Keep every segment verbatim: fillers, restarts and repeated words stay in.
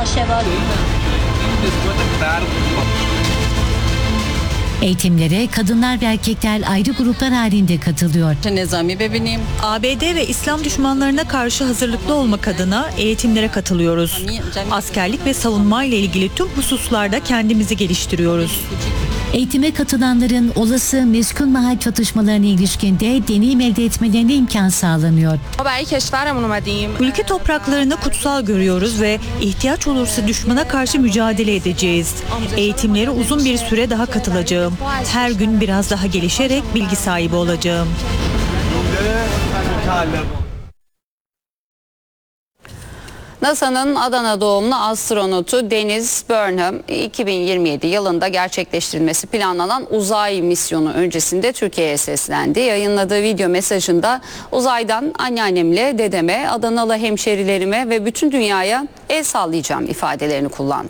Eğitimlere kadınlar ve erkekler ayrı gruplar halinde katılıyor. A B D ve İslam düşmanlarına karşı hazırlıklı olmak adına eğitimlere katılıyoruz. Askerlik ve savunma ile ilgili tüm hususlarda kendimizi geliştiriyoruz. Eğitime katılanların olası meskun mahal çatışmalarına ilişkinde deneyim elde etmelerine imkan sağlanıyor. Ülke topraklarını kutsal görüyoruz ve ihtiyaç olursa düşmana karşı mücadele edeceğiz. Eğitimlere uzun bir süre daha katılacağım. Her gün biraz daha gelişerek bilgi sahibi olacağım. NASA'nın Adana doğumlu astronotu Deniz Burnham, iki bin yirmi yedi yılında gerçekleştirilmesi planlanan uzay misyonu öncesinde Türkiye'ye seslendi. Yayınladığı video mesajında uzaydan anneannemle dedeme, Adanalı hemşerilerime ve bütün dünyaya el sallayacağım ifadelerini kullandı.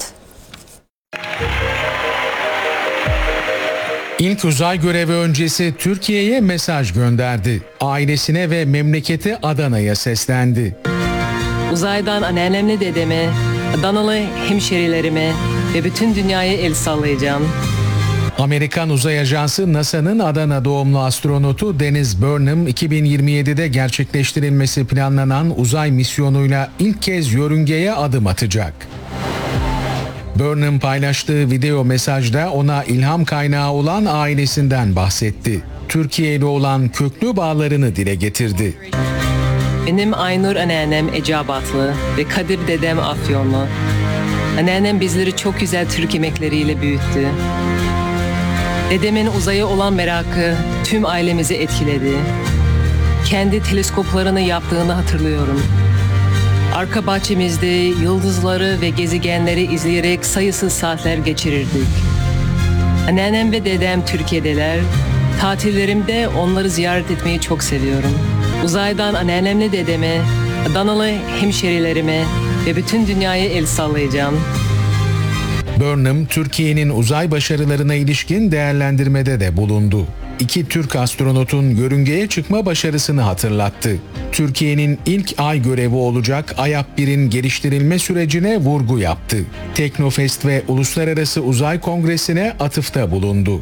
İlk uzay görevi öncesi Türkiye'ye mesaj gönderdi. Ailesine ve memleketi Adana'ya seslendi. Uzaydan anneannemle dedeme, Adanalı hemşerilerime ve bütün dünyaya el sallayacağım. Amerikan Uzay Ajansı NASA'nın Adana doğumlu astronotu Deniz Burnham iki bin yirmi yedide gerçekleştirilmesi planlanan uzay misyonuyla ilk kez yörüngeye adım atacak. Burnham paylaştığı video mesajda ona ilham kaynağı olan ailesinden bahsetti. Türkiye ile olan köklü bağlarını dile getirdi. Benim Aynur anneannem Eceabatlı ve Kadir dedem Afyonlu. Anneannem bizleri çok güzel Türk yemekleriyle büyüttü. Dedemin uzaya olan merakı tüm ailemizi etkiledi. Kendi teleskoplarını yaptığını hatırlıyorum. Arka bahçemizde yıldızları ve gezegenleri izleyerek sayısız saatler geçirirdik. Anneannem ve dedem Türkiye'deler. Tatillerimde onları ziyaret etmeyi çok seviyorum. Uzaydan anneannemle dedeme, Adanalı hemşerilerime ve bütün dünyaya el sallayacağım. Burnham, Türkiye'nin uzay başarılarına ilişkin değerlendirmede de bulundu. İki Türk astronotun yörüngeye çıkma başarısını hatırlattı. Türkiye'nin ilk ay görevi olacak AYAP bir'in geliştirilme sürecine vurgu yaptı. Teknofest ve Uluslararası Uzay Kongresi'ne atıfta bulundu.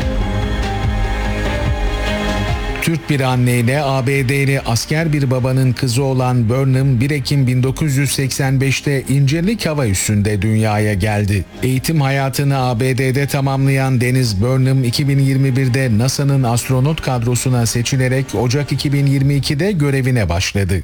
Türk bir anneyle A B D'li asker bir babanın kızı olan Burnham bir Ekim bin dokuz yüz seksen beşte İncirlik Hava Üssü'nde dünyaya geldi. Eğitim hayatını A B D'de tamamlayan Deniz Burnham iki bin yirmi birde NASA'nın astronot kadrosuna seçilerek Ocak iki bin yirmi ikide görevine başladı.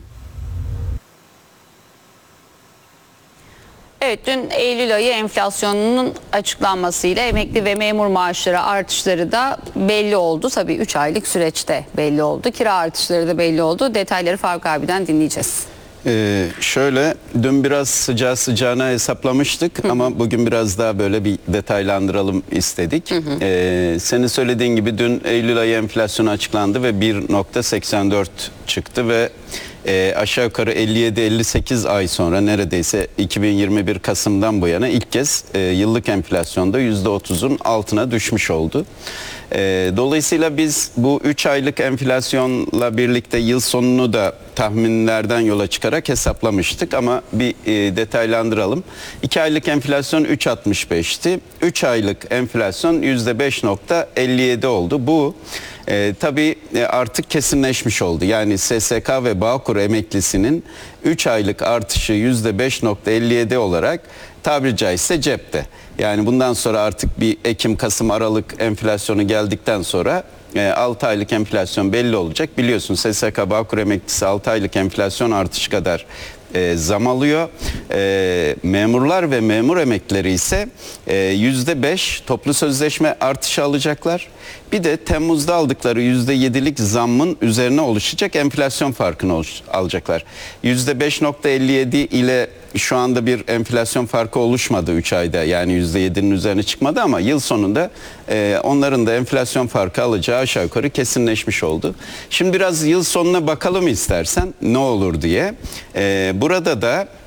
Evet, dün Eylül ayı enflasyonunun açıklanmasıyla emekli ve memur maaşları artışları da belli oldu. Tabii üç aylık süreçte belli oldu. Kira artışları da belli oldu. Detayları Faruk abiden dinleyeceğiz. Ee, şöyle dün biraz sıcağı sıcağına hesaplamıştık hı hı. ama bugün biraz daha böyle bir detaylandıralım istedik. Hı hı. Ee, senin söylediğin gibi dün Eylül ayı enflasyonu açıklandı ve bir nokta seksen dört çıktı ve e, aşağı yukarı elli yedi elli sekiz ay sonra neredeyse iki bin yirmi bir Kasım'dan bu yana ilk kez e, yıllık enflasyonda yüzde otuzun altına düşmüş oldu. E, dolayısıyla biz bu üç aylık enflasyonla birlikte yıl sonunu da tahminlerden yola çıkarak hesaplamıştık ama bir e, detaylandıralım. iki aylık enflasyon üç virgül altmış beşti. üç aylık enflasyon yüzde beş nokta elli yedi oldu. Bu e, tabii artık kesinleşmiş oldu. Yani S S K ve Bağkur emeklisinin üç aylık artışı yüzde beş nokta elli yedi olarak tabiri caizse cepte. Yani bundan sonra artık bir Ekim, Kasım, Aralık enflasyonu geldikten sonra altı aylık enflasyon belli olacak. Biliyorsun S S K Bağkur emeklisi altı aylık enflasyon artışı kadar e, zam alıyor. E, memurlar ve memur emeklileri ise e, yüzde beş toplu sözleşme artışı alacaklar. Bir de Temmuz'da aldıkları yüzde yedilik zammın üzerine oluşacak enflasyon farkını oluş- alacaklar. yüzde beş nokta elli yedi ile şu anda bir enflasyon farkı oluşmadı üç ayda, yani yüzde yedinin üzerine çıkmadı ama yıl sonunda e, onların da enflasyon farkı alacağı aşağı yukarı kesinleşmiş oldu. Şimdi biraz yıl sonuna bakalım istersen ne olur diye. E, burada da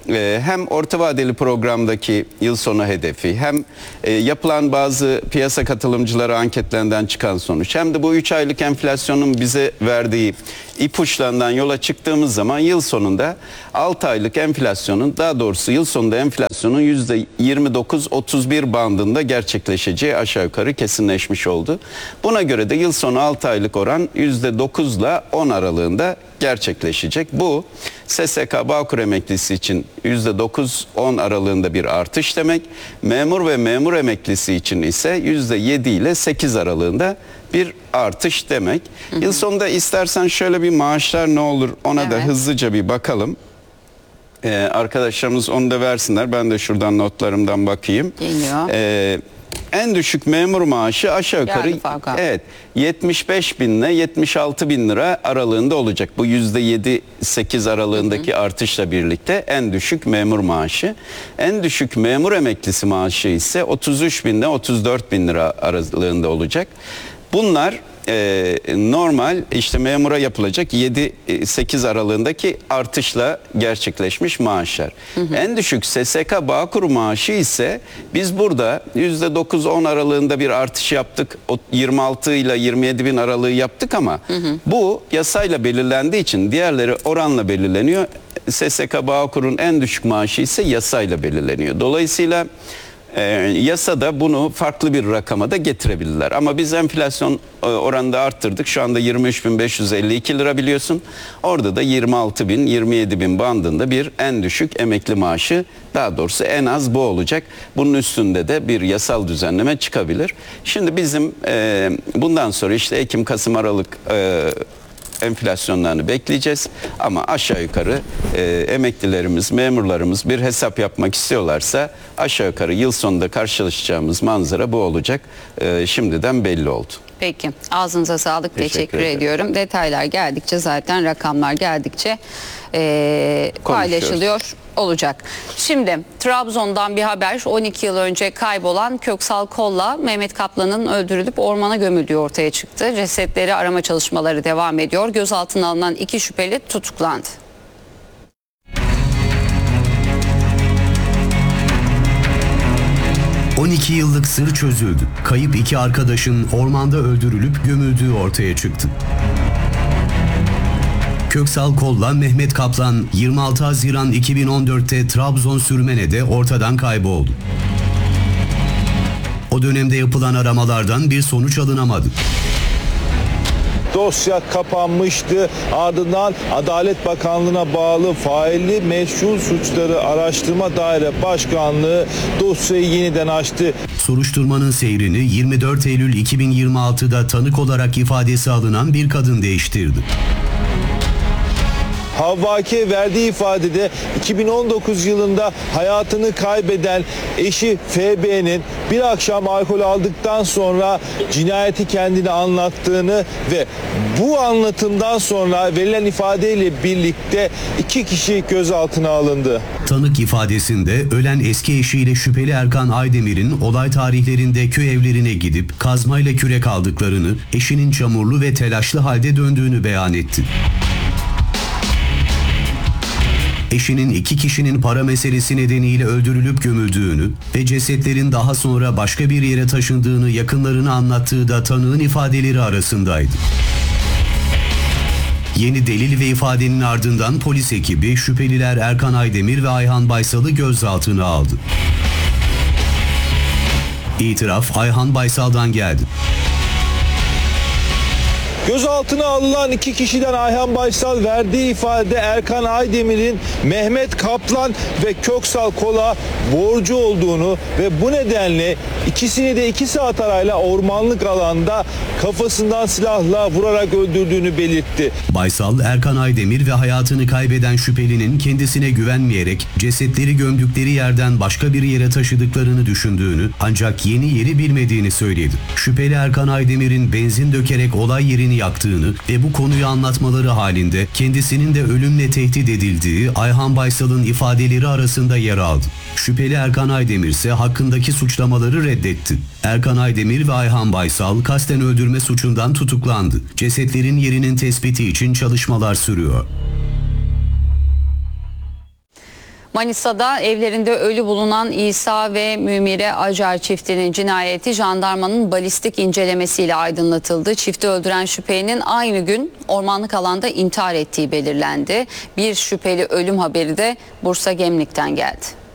e, hem orta vadeli programdaki yıl sonu hedefi, hem e, yapılan bazı piyasa katılımcıları anketlerinden çıkan sonuç, hem de bu üç aylık enflasyonun bize verdiği ipuçlarından yola çıktığımız zaman yıl sonunda altı aylık enflasyonun, daha doğrusu yıl sonunda enflasyonun yüzde yirmi dokuz otuz bir bandında gerçekleşeceği aşağı yukarı kesinleşmiş oldu. Buna göre de yıl sonu altı aylık oran yüzde dokuz ile on aralığında gerçekleşecek. Bu S S K Bağkur emeklisi için yüzde dokuz on aralığında bir artış demek. Memur ve memur emeklisi için ise yüzde yedi ile sekiz aralığında bir artış demek. Hı hı. Yıl sonunda istersen şöyle bir maaşlar ne olur ona evet. da hızlıca bir bakalım. Ee, arkadaşlarımız onu da versinler. Ben de şuradan notlarımdan bakayım. Geliyor. Ee, En düşük memur maaşı aşağı yukarı evet yetmiş beş bin ile yetmiş altı bin lira aralığında olacak. Bu yüzde yedi sekiz aralığındaki hı hı. artışla birlikte en düşük memur maaşı. En düşük memur emeklisi maaşı ise otuz üç bin ile otuz dört bin lira aralığında olacak. Bunlar e, normal işte memura yapılacak yedi sekiz aralığındaki artışla gerçekleşmiş maaşlar. Hı hı. En düşük S S K Bağkur maaşı ise biz burada yüzde dokuz on aralığında bir artış yaptık. O yirmi altı ile yirmi yedi bin aralığı yaptık ama hı hı. bu yasayla belirlendiği için diğerleri oranla belirleniyor. S S K Bağkur'un en düşük maaşı ise yasayla belirleniyor. Dolayısıyla Ee, yasada bunu farklı bir rakama da getirebilirler. Ama biz enflasyon e, oranında arttırdık. Şu anda yirmi üç bin beş yüz elli iki lira biliyorsun. Orada da yirmi altı bin yirmi yedi bin bandında bir en düşük emekli maaşı, daha doğrusu en az bu olacak. Bunun üstünde de bir yasal düzenleme çıkabilir. Şimdi bizim e, bundan sonra işte Ekim, Kasım, Aralık e, enflasyonlarını bekleyeceğiz ama aşağı yukarı e, emeklilerimiz, memurlarımız bir hesap yapmak istiyorlarsa aşağı yukarı yıl sonunda karşılaşacağımız manzara bu olacak. E, şimdiden belli oldu. Peki, ağzınıza sağlık, teşekkür, teşekkür ediyorum. Detaylar geldikçe, zaten rakamlar geldikçe e, paylaşılıyor olacak. Şimdi Trabzon'dan bir haber. on iki yıl önce kaybolan Köksal Kol'la Mehmet Kaplan'ın öldürülüp ormana gömüldüğü ortaya çıktı. Cesetleri arama çalışmaları devam ediyor. Gözaltına alınan iki şüpheli tutuklandı. on iki yıllık sır çözüldü. Kayıp iki arkadaşın ormanda öldürülüp gömüldüğü ortaya çıktı. Köksal Kol'la Mehmet Kaplan yirmi altı Haziran iki bin on dörtte Trabzon Sürmene'de ortadan kayboldu. O dönemde yapılan aramalardan bir sonuç alınamadı. Dosya kapanmıştı. Ardından Adalet Bakanlığı'na bağlı Failli Meşru Suçları Araştırma Daire Başkanlığı dosyayı yeniden açtı. Soruşturmanın seyrini yirmi dört Eylül iki bin yirmi altıda tanık olarak ifadesi alınan bir kadın değiştirdi. Havva K. verdiği ifadede iki bin on dokuz yılında hayatını kaybeden eşi F B'nin bir akşam alkol aldıktan sonra cinayeti kendine anlattığını ve bu anlatımdan sonra verilen ifadeyle birlikte iki kişi gözaltına alındı. Tanık ifadesinde ölen eski eşiyle şüpheli Erkan Aydemir'in olay tarihlerinde köy evlerine gidip kazmayla kürek aldıklarını, eşinin çamurlu ve telaşlı halde döndüğünü beyan etti. Eşinin iki kişinin para meselesi nedeniyle öldürülüp gömüldüğünü ve cesetlerin daha sonra başka bir yere taşındığını yakınlarına anlattığı da tanığın ifadeleri arasındaydı. Yeni delil ve ifadenin ardından polis ekibi şüpheliler Erkan Aydemir ve Ayhan Baysal'ı gözaltına aldı. İtiraf Ayhan Baysal'dan geldi. Gözaltına alınan iki kişiden Ayhan Baysal verdiği ifadede Erkan Aydemir'in Mehmet Kaplan ve Köksal Kol'a borcu olduğunu ve bu nedenle ikisini de iki saat arayla ormanlık alanda kafasından silahla vurarak öldürdüğünü belirtti. Baysal, Erkan Aydemir ve hayatını kaybeden şüphelinin kendisine güvenmeyerek cesetleri gömdükleri yerden başka bir yere taşıdıklarını düşündüğünü ancak yeni yeri bilmediğini söyledi. Şüpheli Erkan Aydemir'in benzin dökerek olay yerini yaktığını ve bu konuyu anlatmaları halinde kendisinin de ölümle tehdit edildiği Ayhan Baysal'ın ifadeleri arasında yer aldı. Şüpheli Erkan Aydemir ise hakkındaki suçlamaları reddetti. Erkan Aydemir ve Ayhan Baysal kasten öldürme suçundan tutuklandı. Cesetlerin yerinin tespiti için çalışmalar sürüyor. Manisa'da evlerinde ölü bulunan İsa ve Mümire Acar çiftinin cinayeti jandarmanın balistik incelemesiyle aydınlatıldı. Çifti öldüren şüphelinin aynı gün ormanlık alanda intihar ettiği belirlendi. Bir şüpheli ölüm haberi de Bursa Gemlik'ten geldi.